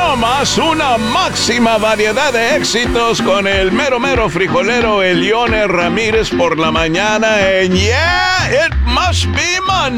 no más una máxima variedad de éxitos con el mero mero frijolero Elione Ramírez por la mañana en Yeah, It Must Be Monday.